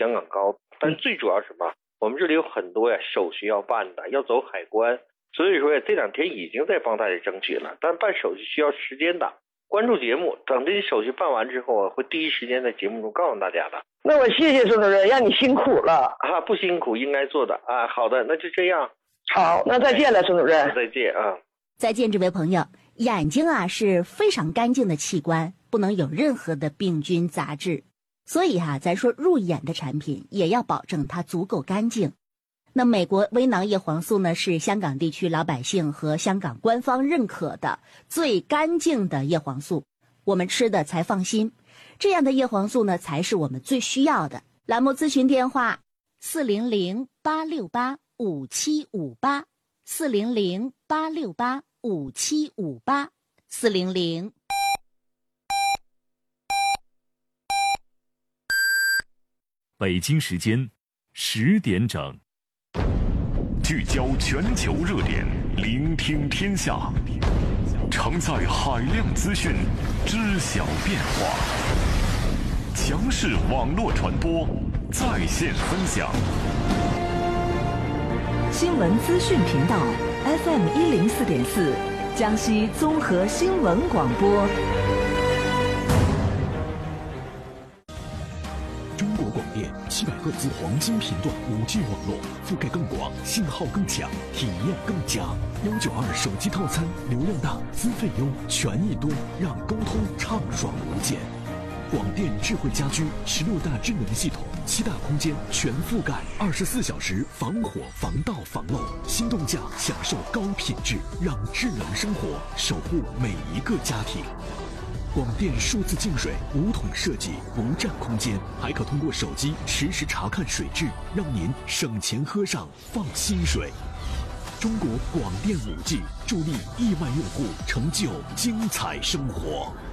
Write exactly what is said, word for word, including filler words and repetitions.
香港高，但最主要是什么？我们这里有很多呀手续要办的，要走海关，所以说呀这两天已经在帮大家争取了，但办手续需要时间的。关注节目，等这些手续办完之后啊，会第一时间在节目中告诉大家的。 那我谢谢孙主任，让你辛苦了啊，不辛苦，应该做的啊。好的，那就这样。 好，那再见了，孙主任。 再见啊。 再见，这位朋友。眼睛啊是非常干净的器官，不能有任何的病菌杂质，所以哈、啊，咱说入眼的产品也要保证它足够干净。那美国微囊叶黄素呢，是香港地区老百姓和香港官方认可的最干净的叶黄素，我们吃的才放心。这样的叶黄素呢，才是我们最需要的。栏目咨询电话：四零零八六八五七五八，四零零八六八五七五八，四零零。 北京时间十点整。聚焦全球热点，聆听天下，承载海量资讯，知晓变化。强势网络传播，在线分享。 新闻资讯频道 F M 一零四点四，江西综合新闻广播。 七百赫兹黄金频段 五 G 网络，覆盖更广，信号更强，体验更佳。幺九二手机套餐，流量大，资费优，权益多，让沟通畅爽无间。广电智慧家居，十六大智能系统，七大空间全覆盖，二十四小时防火防盗防漏。心动价享受高品质，让智能生活守护每一个家庭。广电数字净水无桶设计，不占空间，还可通过手机实时查看水质，让您省钱喝上放心水。中国广电 五 G 助力亿万用户成就精彩生活。